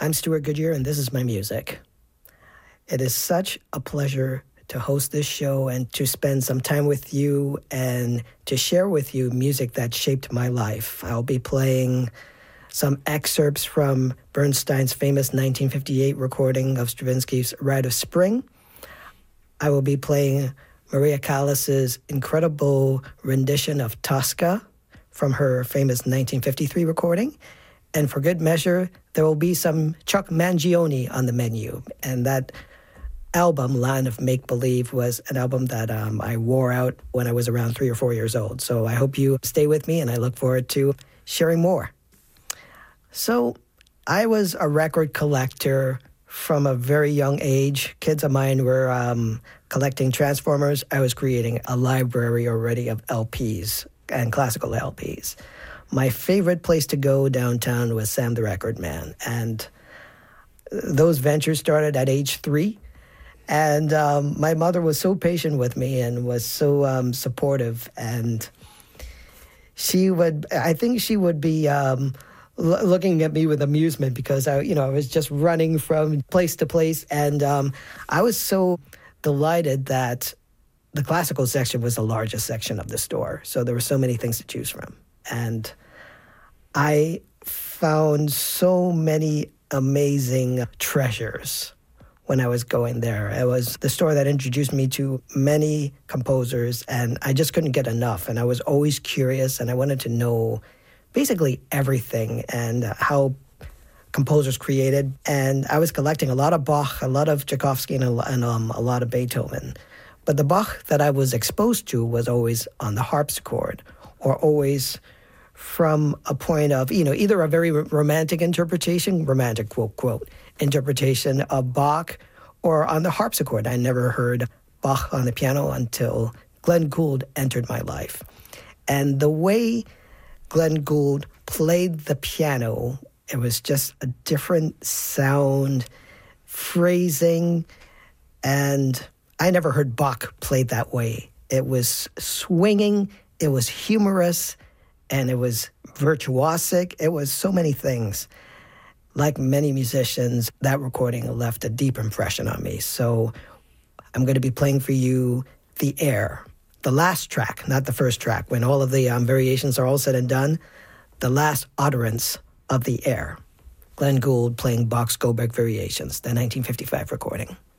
I'm Stuart Goodyear, and this is my music. It is such a pleasure to host this show and to spend some time with you and to share with you music that shaped my life. I'll be playing some excerpts from Bernstein's famous 1958 recording of Stravinsky's Rite of Spring. I will be playing Maria Callas's incredible rendition of Tosca from her famous 1953 recording. And for good measure, there will be some Chuck Mangione on the menu. And that album, Land of Make-Believe, was an album that I wore out when I was around 3 or 4 years old. So I hope you stay with me, and I look forward to sharing more. So I was a record collector from a very young age. Kids of mine were collecting Transformers. I was creating a library already of LPs and classical LPs. My favorite place to go downtown was Sam the Record Man. And those ventures started at age 3. And my mother was so patient with me and was so supportive. And I think she would be looking at me with amusement because I was just running from place to place. And I was so delighted that the classical section was the largest section of the store. So there were so many things to choose from. And I found so many amazing treasures when I was going there. It was the store that introduced me to many composers, and I just couldn't get enough. And I was always curious, and I wanted to know basically everything and how composers created. And I was collecting a lot of Bach, a lot of Tchaikovsky, and a lot of Beethoven. But the Bach that I was exposed to was always on the harpsichord, or always from a point of, either a very romantic interpretation, romantic quote, quote, interpretation of Bach, or on the harpsichord. I never heard Bach on the piano until Glenn Gould entered my life. And the way Glenn Gould played the piano, it was just a different sound, phrasing, and I never heard Bach played that way. It was swinging, it was humorous, and it was virtuosic. It was so many things. Like many musicians, that recording left a deep impression on me. So I'm going to be playing for you The Air, the last track, not the first track. When all of the variations are all said and done, the last utterance of The Air. Glenn Gould playing Bach's Goldberg Variations, the 1955 recording.